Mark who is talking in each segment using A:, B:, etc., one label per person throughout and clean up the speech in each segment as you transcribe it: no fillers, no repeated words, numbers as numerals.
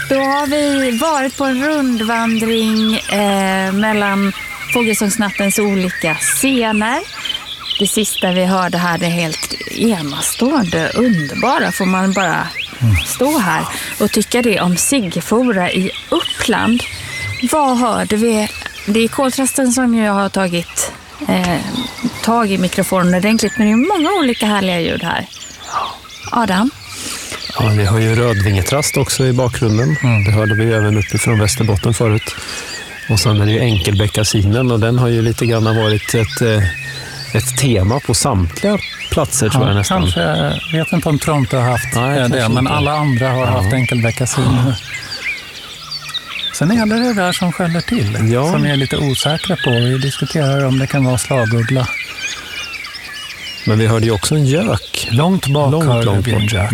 A: Då har vi varit på en rundvandring mellan Fågelsångsnattens olika scener. Det sista vi hörde här är helt enastående, underbara. Får man bara stå här och tycka det om Siggefora i Uppland. Vad hörde vi? Det är koltrasten som jag har tagit tag i mikrofonen ordentligt, men det är många olika härliga ljud här. Adam?
B: Ja, vi har ju rödvingetrast också i bakgrunden. Det hörde vi även uppifrån Västerbotten förut. Och sen är det ju enkelbeckasinen, och den har ju lite grann varit ett tema på samtliga platser, tror jag nästan.
C: Kanske, jag vet inte om Toronto har haft det, men alla andra har haft enkelbeckasin. Sen är det där som skäller till, som jag är lite osäkra på. Vi diskuterar om det kan vara slagugla.
B: Men vi hörde ju också en gök.
C: Långt bak långt vi en gök.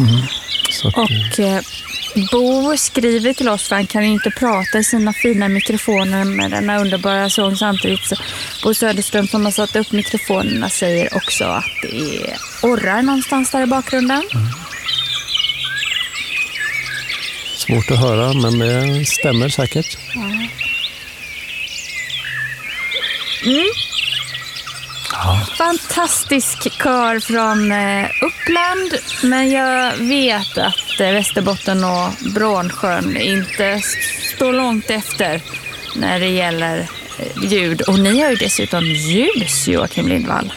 A: Och Bo skriver till oss, för han kan ju inte prata i sina fina mikrofoner med denna underbara sång samtidigt. Så Bo Söderström, som har satt upp mikrofonerna, säger också att det är orrar någonstans där i bakgrunden.
B: Svårt att höra, men det stämmer säkert.
A: Fantastisk kör från Uppland, men jag vet att Västerbotten och Brånsjön inte står långt efter när det gäller ljud. Och ni har ju dessutom ljus, Joakim Lindvall.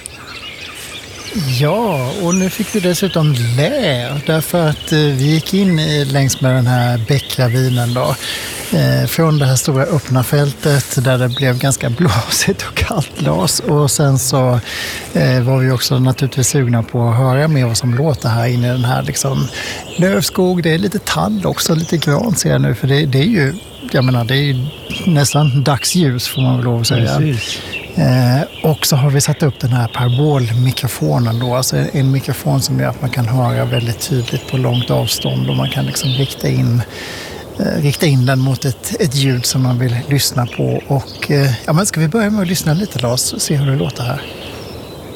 D: Ja, och nu fick vi dessutom lä, därför att vi gick in längs med den här bäckravinen då. Från det här stora öppna fältet där det blev ganska blåsigt och kallt las, och sen så var vi också naturligtvis sugna på att höra med vad som låter här inne i den här liksom lövskog. Det är lite tall också, lite gran ser jag nu, för det är ju, jag menar, det är ju nästan dagsljus får man väl lov att säga. Precis. Och så har vi satt upp den här parabolmikrofonen då, alltså en mikrofon som gör att man kan höra väldigt tydligt på långt avstånd, och man kan liksom rikta in den mot ett ljud som man vill lyssna på. Och men ska vi börja med att lyssna lite, Lars, och se hur det låter här?